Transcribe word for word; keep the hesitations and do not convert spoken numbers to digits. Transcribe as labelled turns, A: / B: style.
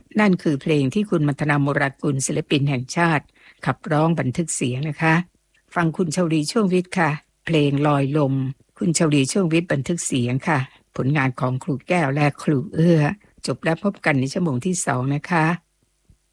A: นั่นคือเพลงที่คุณมัทนา โมรากุลศิลปินแห่งชาติขับร้องบันทึกเสียงนะคะฟังคุณชลีช่วงวิทย์ค่ะเพลงลอยลมคุณชลีช่วงวิทย์บันทึกเสียงค่ะผลงานของครูแก้วและครูเอื้อจบแล้วพบกันในชั่วโมงที่สองนะคะ